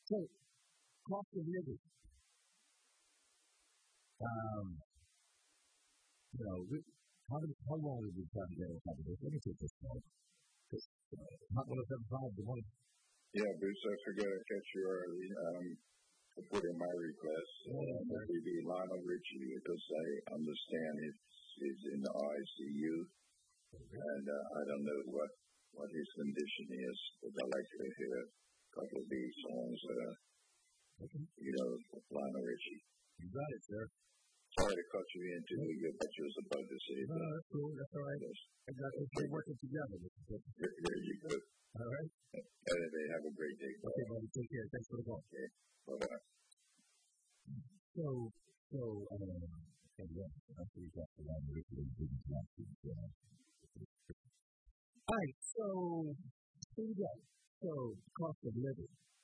So, cost of living. You know, how long have we been trying to get on top of this? Let me take this one. Hot 107.5, good morning. Yeah, Bruce, I forgot to catch you early. To put in my request. It would be Lionel Richie because I understand he's in the ICU, and I don't know what his condition is, but I'd like to hear a couple of these songs, Lionel Richie. You got it, sir. Sorry to cut you into what you was about to say. No, that's cool. That's all right. We're working together. Very good. All right. They have a great day. Okay, buddy. Take care. Thanks for the call. Okay. Bye-bye. All right, so here we go. So, cost of living.